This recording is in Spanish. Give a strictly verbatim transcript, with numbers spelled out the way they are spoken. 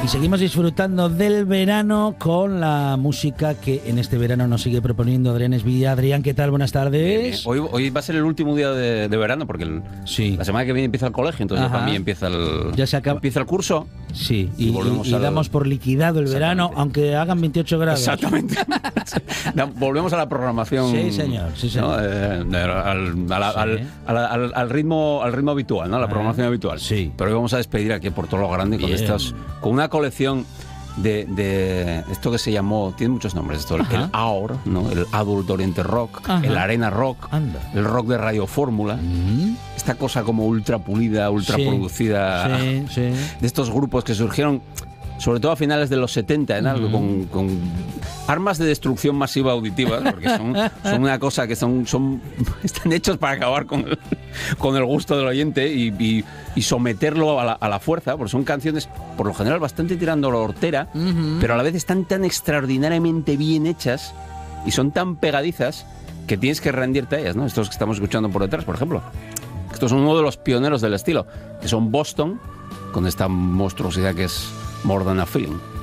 Y seguimos disfrutando del verano con la música que en este verano nos sigue proponiendo Adrián Esvilla. Adrián, ¿qué tal? Buenas tardes. Hoy, hoy va a ser el último día de, de verano porque el, sí. la semana que viene empieza el colegio, entonces Ajá. para mí empieza el, ya se acaba. empieza el curso. Sí, y, y, volvemos y, y al... damos por liquidado el verano, aunque hagan veintiocho grados. Exactamente. Volvemos a la programación. Sí, señor. Sí, señor. ¿no? Eh, al, al, al, sí. al, al, al ritmo al ritmo habitual, ¿no? La programación ah, habitual. Sí. Pero hoy vamos a despedir aquí por todo lo grande con estas, con una colección de, de esto que se llamó, tiene muchos nombres esto, Ajá. el A O R, ¿no? El Adult Oriented Rock, Ajá. el Arena Rock, Anda. el rock de Radio Fórmula, uh-huh. esta cosa como ultra pulida, ultra sí. producida, sí, sí. de estos grupos que surgieron sobre todo a finales de los setenta, ¿no? uh-huh. con, con armas de destrucción masiva auditiva, porque son, son una cosa que son, son están hechos para acabar con el, con el gusto del oyente y, y, y someterlo a la, a la fuerza, porque son canciones por lo general bastante tirando a la hortera, uh-huh. pero a la vez están tan extraordinariamente bien hechas y son tan pegadizas que tienes que rendirte a ellas, ¿no? Estos que estamos escuchando por detrás, por ejemplo. Estos son uno de los pioneros del estilo, que son Boston, con esta monstruosidad que es More Than a Feeling.